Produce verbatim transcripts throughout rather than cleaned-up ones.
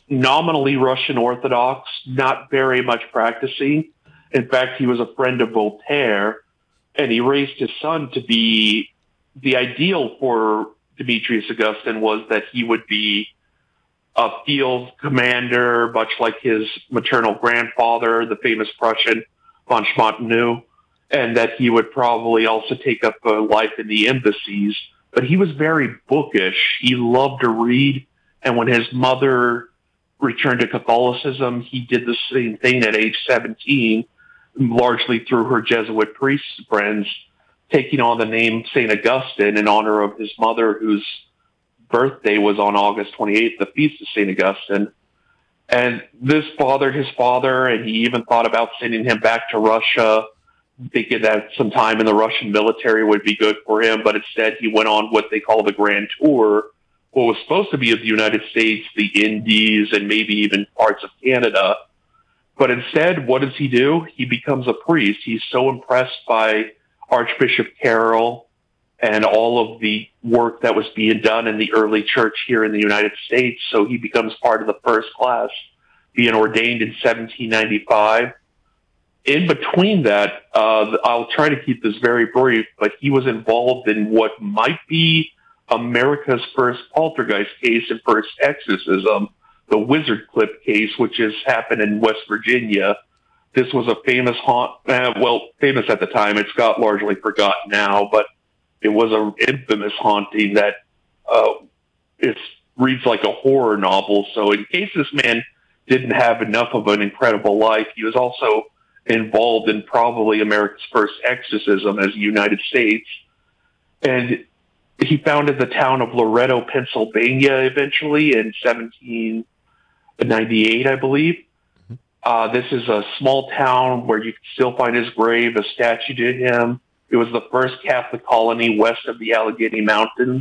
nominally Russian Orthodox, not very much practicing. In fact, he was a friend of Voltaire, and he raised his son to be the ideal for Demetrius Augustine was that he would be a field commander, much like his maternal grandfather, the famous Prussian von Schmottenu, and that he would probably also take up a life in the embassies. But he was very bookish. He loved to read, and when his mother returned to Catholicism, he did the same thing at age seventeen, largely through her Jesuit priest friends, taking on the name Saint Augustine in honor of his mother, whose birthday was on August twenty-eighth, the feast of Saint Augustine. And this bothered his father, and he even thought about sending him back to Russia, thinking that some time in the Russian military would be good for him. But instead, he went on what they call the Grand Tour, what was supposed to be of the United States, the Indies, and maybe even parts of Canada. But instead, what does he do? He becomes a priest. He's so impressed by Archbishop Carroll and all of the work that was being done in the early church here in the United States. So he becomes part of the first class, being ordained in seventeen ninety-five. In between that, uh, I'll try to keep this very brief, but he was involved in what might be America's first poltergeist case and first exorcism, the Wizard Clip case, which has happened in West Virginia. This was a famous haunt, uh, well, famous at the time. It's got largely forgotten now, but it was an infamous haunting that uh, it reads like a horror novel. So in case this man didn't have enough of an incredible life, he was also involved in probably America's first exorcism as the United States. And he founded the town of Loretto, Pennsylvania, eventually in seventeen ninety-eight, I believe. Uh, this is a small town where you can still find his grave, a statue to him. It was the first Catholic colony west of the Allegheny Mountains.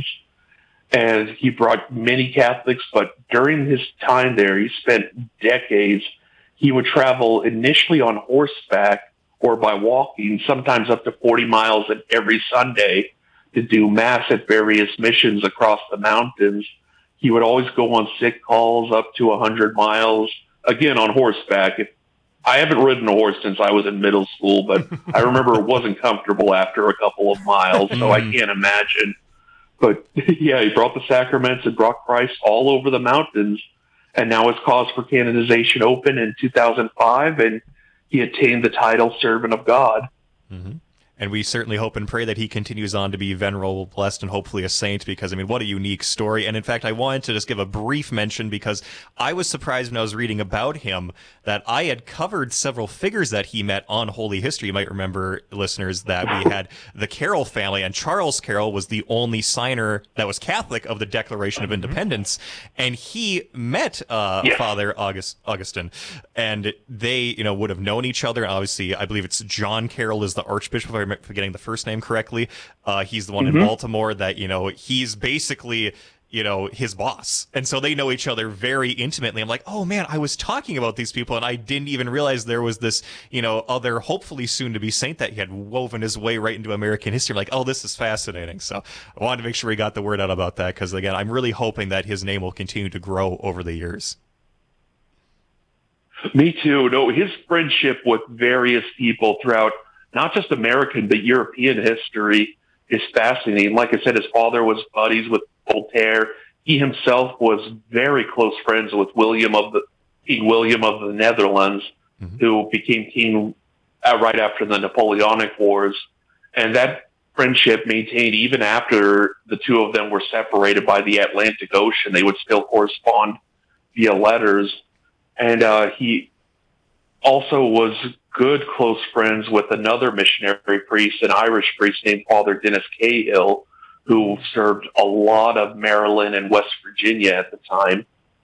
And he brought many Catholics, but during his time there, he spent decades. He would travel initially on horseback or by walking, sometimes up to forty miles every Sunday, to do mass at various missions across the mountains. He would always go on sick calls up to one hundred miles, again on horseback. If, I haven't ridden a horse since I was in middle school, but I remember it wasn't comfortable after a couple of miles, so I can't imagine. But yeah, he brought the sacraments and brought Christ all over the mountains, and now his cause for canonization opened in two thousand five, and he attained the title Servant of God. Mm-hmm. And we certainly hope and pray that he continues on to be venerable, blessed, and hopefully a saint, because, I mean, what a unique story. And in fact, I wanted to just give a brief mention because I was surprised when I was reading about him that I had covered several figures that he met on Holy History. You might remember, listeners, that we had the Carroll family, and Charles Carroll was the only signer that was Catholic of the Declaration of Independence. And he met uh, yeah. Father August, Augustine, and they, you know, would have known each other. Obviously, I believe it's John Carroll is the Archbishop, if I'm forgetting the first name correctly. Uh, he's the one mm-hmm. in Baltimore that, you know, he's basically, you know, his boss. And so they know each other very intimately. I'm like, oh man, I was talking about these people and I didn't even realize there was this, you know, other hopefully soon to be saint that he had woven his way right into American history. I'm like, oh, this is fascinating. So I wanted to make sure we got the word out about that because, again, I'm really hoping that his name will continue to grow over the years. Me too. No, his friendship with various people throughout not just American, but European history is fascinating. Like I said, his father was buddies with Voltaire. He himself was very close friends with William of the King William of the Netherlands, mm-hmm. who became king right after the Napoleonic Wars. And that friendship maintained even after the two of them were separated by the Atlantic Ocean. They would still correspond via letters. And uh, he also was good close friends with another missionary priest, an Irish priest named Father Dennis Cahill, who served a lot of Maryland and West Virginia at the time.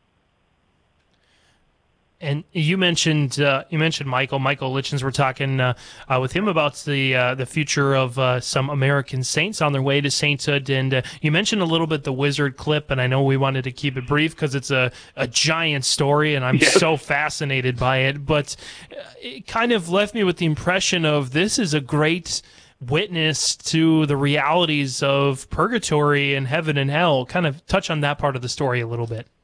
And you mentioned uh, you mentioned Michael Michael Lichens. We're talking uh, uh, with him about the uh, the future of uh, some American saints on their way to sainthood. And uh, you mentioned a little bit the Wizard Clip, and I know we wanted to keep it brief because it's a, a giant story, and I'm yes. so fascinated by it. But it kind of left me with the impression of this is a great witness to the realities of purgatory and heaven and hell. Kind of touch on that part of the story a little bit.